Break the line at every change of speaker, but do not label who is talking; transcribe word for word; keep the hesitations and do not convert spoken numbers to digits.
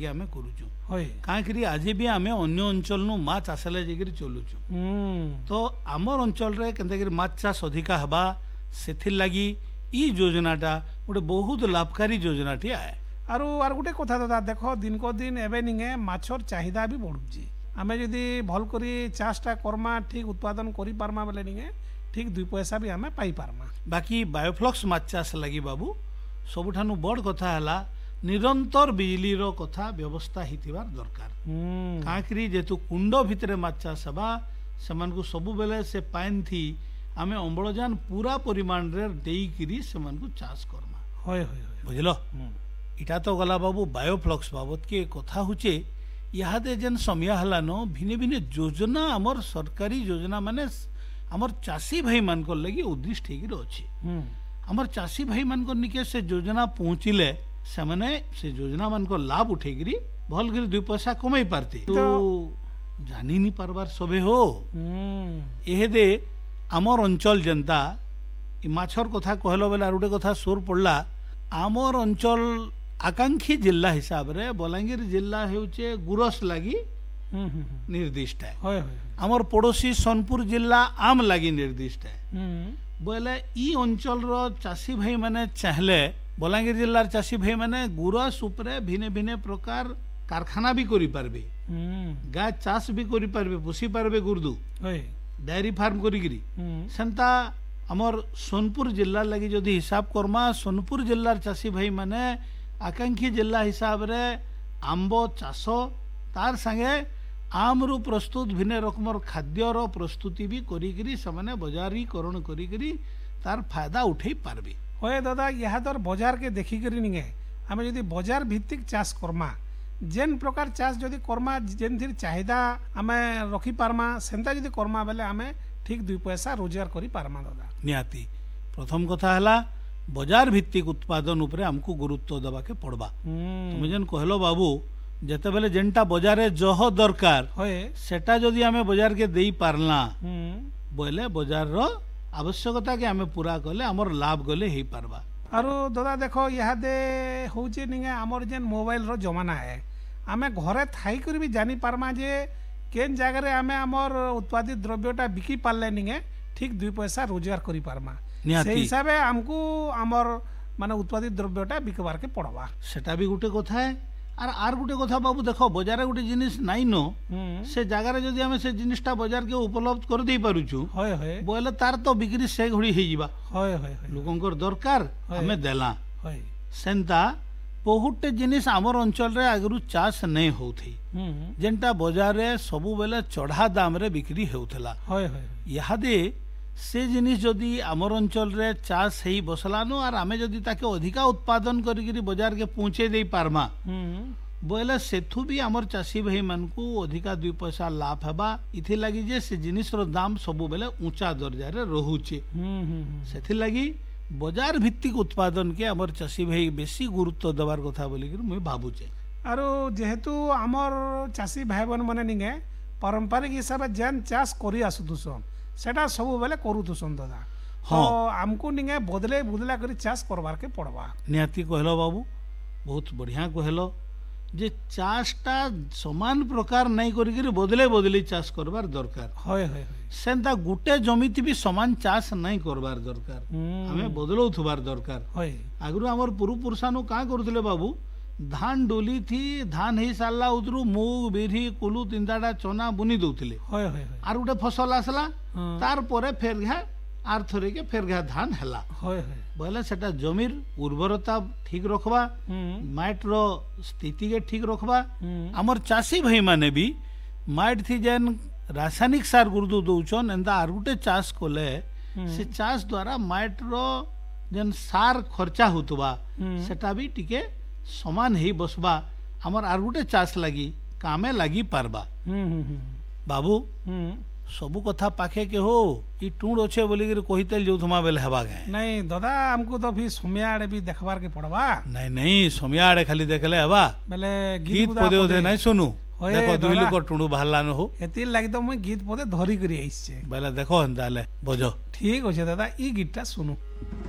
लगी आमे करूचु
होय
काकरी आज भी आमे अन्य अंचल नु माछ आसले जेकरी चलुचु
हम्म
तो आमर अंचल रे केनता माछ चाष अधिका हबा सेथिर लगी ई योजनाटा गोटे बहुत लाभकारी योजनाटी आए
आरु आर गोटे कथा दादा देख दिन को दिन एबे निगे माछर चाहिदा भी बढ़ुची आमे जदि भल करी चाषटा करमा ठीक उत्पादन करि पारमा बेले निगे ठीक दुई पैसा भी आमे पाई पारमा
बाकी बायोफ्लक्स माछ चाष लगी बाबू सबुठानु बड़ कथा हला निरंतर बिजली रो कथा व्यवस्था हिथिबार दरकार काकरी जेतु कुंड भितरे माछ चाष हबा सेमान को सबु बेले से पाइन थी आमे अम्लजान पूरा परिमाण रे देईकिरी सेमान को चाष करमा
होय होय होय
बुझलो इटा तो गला बाबू बायोफ्लक्स बाबत के कथा हुचे इहादे जेन समय हलानो भिने भिने योजना हमर सरकारी योजना माने हमर चासी भाई मान को लगी उद्दिष्ट हेगिर अछि हमर चासी भाई मान को निके से योजना पहुंचिले से माने से योजना मान को लाभ उठेगिरी भल गिरी दुई पैसा कमाई पारती तो जानी नहीं पारबार सबे हो एहेदे आमर अंचल जनता इ माछर कथा कहलो बेला आर गोटे कथा सोर पड़ला आमर अंचल आकांक्षी जिला हिसाब रे बलांगीर जिला हेउचे गुरस लगी निर्दिष्ट है
होय होय
आमर पड़ोसी सोनपुर जिला आम लगी निर्दिष्ट है बोले ई अंचल रो चासी भाई माने चाहले बलांगीर जिलार चासी भाई माने गुरस उपरे भिने भिने प्रकार कारखाना भी करि पारबे गाय चाष भी करि पारबे पोसी पारबे गुरदू
होय
डायरी फार्म करिगिरी सेंता हमर सोनपुर जिला लगी जदि हिसाब करमा सोनपुर जिलार चासी भाई माने आकांक्षी जिला हिसाब रे आंबो चाष तार संगे आमरु प्रस्तुत भिन्न रकमर खाद्यर प्रस्तुति भी करिगिरी समाने बजारीकरण करिगिरी तार फायदा उठे पारबे
होय दादा यहा दर बाजार के देखि करी निगे हमें यदि बाजार भित्तिक चाष करमा जेन प्रकार चाष जदि करमा जेन थी चाहिदा आमे रखी पारमा सेंता जदि करमा बेले आमे ठीक दुई पैसा रोजगार करी पारमा दादा
निहाती प्रथम कथा हला बाजार भित्तिक उत्पादन उपरे हमको गुरुत्व दबा के पड़बा तुम जेन कहलो बाबू जेते बेले जेनटा बाजारे जह दरकार
होय
सेटा जदि आमे बाजार के देई पारला बोले बाजार रो आवश्यकता के आमे पूरा कले हमर लाभ गले हेई पारबा
आरो दादा देखो यहाँ दे होचे निगे हमर जेन मोबाइल रो जमाना है आमे घरे थाई कर भी जानी पारमा जे केन जगह रे आमे हमर उत्पादित द्रव्यटा बिकी पारले निगे ठीक दुई पैसा रोजगार करी पारमा से हिसाबे हमको हमर माने उत्पादित द्रव्यटा बिकबार के पड़वा
सेटा भी गुटे कथा है आर आर गुटे कथा बाबू देखो बाजार गुटे जिनिस नाइ नो से जगार जदि आमे से जिनिसटा बाजार के उपलब्ध कर दे पारुछु
होय होय
बोले तार तो बिक्री से घड़ी हे जिबा
होय होय
लोकंकर दरकार हमें देला
होय
सेंता बहुते जिनिस आमर अंचल रे आगरु चाष नहीं होथी जेनटा बाजार रे सबु बेले चढ़ा दाम रे बिक्री हेउथला
होय होय
यादे से जिनिस जदि आमर अंचल रे चाष हेई बसलानो आर आमे जदि ताके अधिका उत्पादन करिगिरी बाजार के पहुंचे देई पारमा बोले सेथु भी आमर चासी भाई मान को अधिका दुई पैसा लाभ हेबा इथि लगी जे से जिनिस रो दाम सबु बेले ऊंचा दर्जा रे रहुचे सेथि लगी बाजार भित्तिक उत्पादन के आमर चासी भाई बेसी गुरुत्व देवार कथा बोली कि मुई भाबुचे
आरो जेहेतु आमर चासी भाई बहन माने निगे पारंपरिक हिसाब जेन चाष करी आसुथुसन सेटा सब बेले करूथुसन दादा हाँ तो हमको निगे बदले बदला करी चाष करबार के पड़वा
निहाती कहलो बाबू बहुत बढ़िया कहलो जे चाषटा समान प्रकार नहीं करिगिरी बदले बदले चाष करबार दरकार
होय होय
सेंता गुटे जमिति भी समान चाष नहीं करबार दरकार हमें बदलो थुबार दरकार
होय
आगरु हमर पूर्व पुरुषानु का करथिले बाबू धान डोली थी धान हे साला उतरु मूग बिरी कुलु तिनटाटा चना बुनी दउथिले
होय होय
आर गुटे फसल आसला तार परे फेर घा आर थरे के फेर घा धान हला
होय होय
बोले सेटा जमीर उर्वरता ठीक रखबा माइट रो स्थिति के ठीक रखबा हमर चासी भाई माने भी माइट थी जेन रासायनिक सार गुरुदु दउछन एंदा आर गुटे चाष कोले से चाष द्वारा माइट रो जेन सार खर्चा होतबा सेटा भी टिके समान ही बसबा हमर आर गुटे चाष लगी कामे लगी पारबा बाबू सबु कथा पाखे के हो ई टूण अच्छे बोली कर कहितल जो थमा बेले हवा गए
नहीं दादा हमको तो भी समय आड़े भी देखबार के पड़वा
नहीं नहीं समय आड़े खाली देखले हवा
बेले
गीत पदे ओदे नहीं सुनु देखो दुई लोक टुणु बाहरला न हो
एति लागि तो मैं गीत पदे धरी करी आइछ
बेले देखो हंताले बजो
ठीक होछे दादा ई गीतटा सुनु।